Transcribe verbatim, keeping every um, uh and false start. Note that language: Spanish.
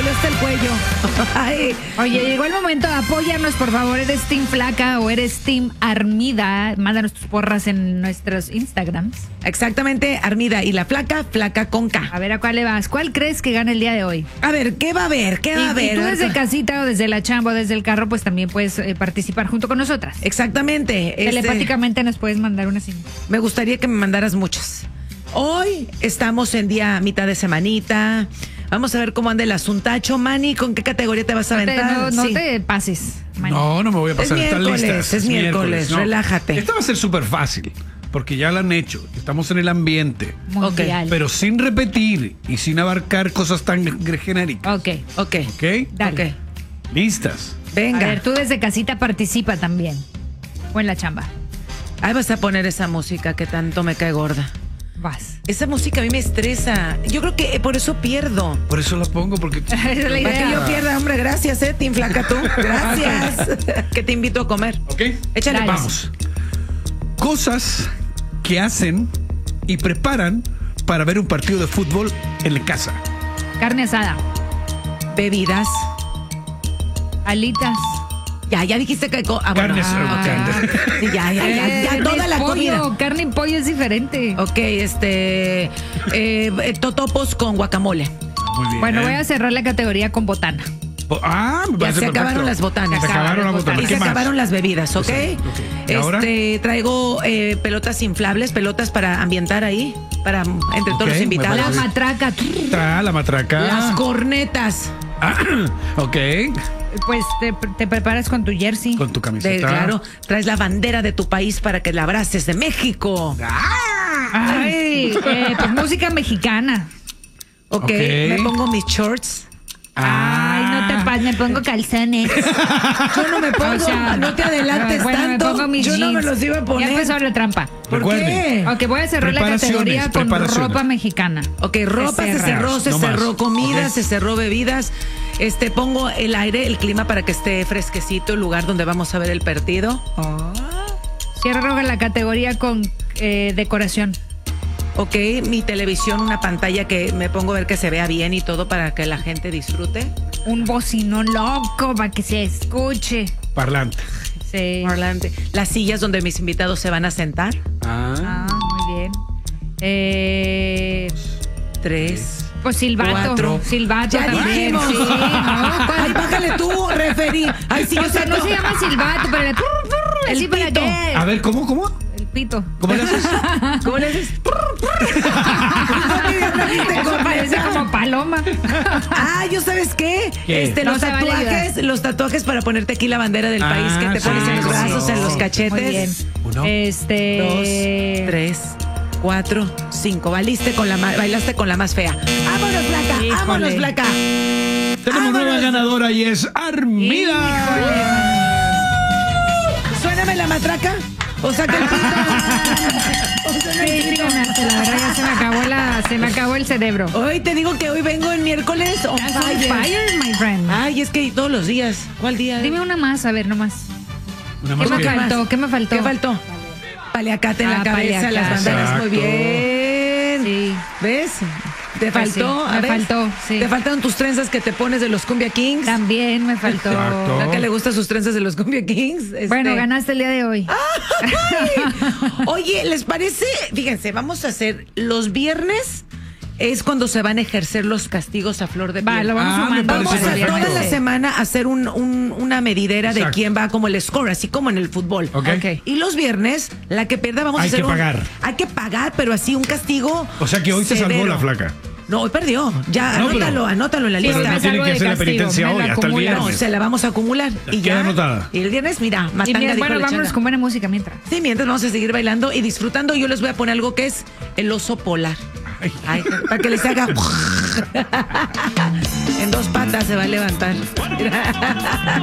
dolió hasta el cuello. Ay. Oye, llegó el momento, apóyanos por favor, ¿eres Team Flaca o eres Team Armida? Mándanos tus porras en nuestros Instagrams. Exactamente, Armida y la flaca, flaca con K. A ver, ¿a cuál le vas? ¿Cuál crees que gana el día de hoy? A ver, ¿qué va a haber? ¿Qué va Y, a haber? y tú desde casita o desde la chamba o desde el carro, pues también puedes eh, participar junto con nosotras. Exactamente. Telepáticamente nos puedes mandar una cinta. Me gustaría que me mandaras muchas. Hoy estamos en día mitad de semanita. Vamos a ver cómo anda el asuntacho. Manny, ¿con qué categoría te vas a No te, aventar? no, no Sí. te pases, Manny. No, no me voy a pasar. Es Están miércoles, listas. es miércoles, relájate. Esta va a ser súper fácil, porque ya la han hecho. Estamos en el ambiente. Mundial. Pero sin repetir y sin abarcar cosas tan genéricas. Ok. Ok. ¿Ok? Dale. Ok. ¿Listas? Venga. A ver, tú desde casita participa también. O en la chamba. Ahí vas a poner esa música que tanto me cae gorda. Vas. Esa música a mí me estresa. Yo creo que por eso pierdo. Por eso la pongo, porque... Esa es la Para que idea. yo pierda, hombre, gracias, eh, Team Flaca, tú. Gracias. Que te invito a comer. ¿Ok? Échale. Dale. Vamos. Cosas que hacen y preparan para ver un partido de fútbol en la casa. Carne asada. Bebidas. Alitas. Ya, ya dijiste que... co- Ah, bueno. Carne Ah, asada. ok. Sí, ya, ya, ya, ya, Eh, toda de la pollo. comida. Carne y pollo es diferente. Ok, este... eh, eh, totopos con guacamole. Muy bien. Bueno, voy a cerrar la categoría con botana. Bo- Ah, me Ya parece se perfecto. acabaron las botanas. Se acabaron las botanas. Y ¿Qué se más? acabaron las bebidas, ¿ok? Exacto, ok. ¿Y ahora? Este, traigo eh, pelotas inflables, pelotas para ambientar ahí, para entre todos Ok, los me invitados. La parece. matraca. Está la matraca. Las cornetas. Ah, ok. Pues te, te preparas con tu jersey. Con tu De- camiseta. claro, traes la bandera de tu país para que la abraces de México. Ay, eh, pues música mexicana. Ok, Ok. me pongo mis shorts. Ay, no te pases, me pongo calzones. Yo no me pongo, O sea, no te adelantes bueno, tanto. Me pongo mis Yo no me jeans. los iba a poner. Ya empezó la trampa. ¿Por Recuerden. qué? Ok, voy a cerrar la Preparaciones, categoría con preparaciones. ropa mexicana. Ok, ropa se cerra. cerró, se No más. cerró comida, Ok. se cerró bebidas. Este, pongo el aire, el clima para que esté fresquecito el lugar donde vamos a ver el partido. Cierro la categoría con eh, decoración. Ok, mi televisión, una pantalla que me pongo a ver que se vea bien y todo para que la gente disfrute. Un bocinón loco para que se escuche. Parlante. Sí. Orlando. Las sillas donde mis invitados se van a sentar. Ah. Ah, muy bien. Eh, Tres. pues silbato. Cuatro. Silbato Ya también. dijimos. Sí, ¿no? ¿Cuál? Ay, bájale tú, referí. Ay, sí, yo O sea, sé no todo. se llama silbato, pero el, El ¿así para pito. qué? A ver, ¿cómo, cómo? El pito. ¿Cómo le haces? ¿Cómo le haces? Eso parece como paloma. Ah, ¿yo sabes qué? ¿Qué? Este, No los se vale tatuajes, los tatuajes para ponerte aquí la bandera del Ah, país que te sí, pones en los cómo brazos, no. en los cachetes. Muy bien. Uno. Este. Dos, tres, cuatro, cinco. Bailaste con la más, bailaste con la más fea. ¡Vámonos, Flaca! Híjole. ¡Vámonos, Flaca! Tenemos nueva Vámonos. ganadora y es Armida. Suéname la matraca. O saca el pito. O suena el Sí, pito. ganaste, la verdad ya se me acabó la, se me acabó el cerebro. Hoy te digo que hoy vengo en miércoles on That's on fire. fire, my friend. Ay, es que todos los días. ¿Cuál día? Dime una más, a ver, nomás. Una ¿Qué más me que- faltó? ¿Qué me faltó? ¿Qué faltó? Paliacate en Ah, la cabeza, paliacate. las banderas. Muy Exacto. bien. Sí. ¿Ves? ¿Te Pues faltó? sí, A me ver, faltó, sí. ¿Te faltaron tus trenzas que te pones de los Cumbia Kings? También me faltó. Exacto. ¿A qué le gustan sus trenzas de los Cumbia Kings? Este- Bueno, ganaste el día de hoy. Oye, ¿les parece? Fíjense, vamos a hacer los viernes. Es cuando se van a ejercer los castigos a flor de piel. Va, lo vamos Ah, me sumando. parece Vamos a perfecto. toda la semana a hacer un, un- una medidera de Exacto. quién va como el score, así como en el fútbol. Ok. Ok. Y los viernes, la que pierda vamos Hay a hacer que un- pagar. Hay que pagar, pero así un castigo. O sea que hoy te salvó severo. la flaca. No, hoy perdió. Ya, No, pero- anótalo, anótalo en la Sí, Pero lista. me no tienen salvo que de hacer la castigo, penitencia me hoy, la hasta el acumulan. No, viernes. se la vamos a acumular. Y Queda ya. anotada. Y el viernes, mira, Y matanga mira, dijo bueno, la vámonos changa. con buena música mientras. Sí, mientras vamos a seguir bailando y disfrutando. Yo les voy a poner algo que es el oso polar. Ay. Ay, para que les haga. En dos patas se va a levantar.